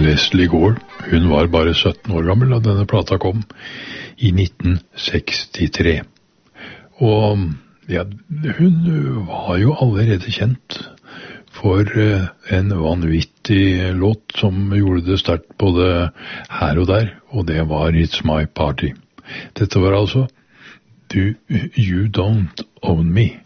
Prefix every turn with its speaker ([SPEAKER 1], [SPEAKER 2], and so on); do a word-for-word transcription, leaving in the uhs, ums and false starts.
[SPEAKER 1] Leslie Gore. Hun var bare sytten år gammel da denne plata kom i nitten sekstitre. Og ja, hun var jo allerede kjent for en vanvittig låt som gjorde det sterkt både her og der, og det var It's My Party. Dette var altså Do You Don't Own Me.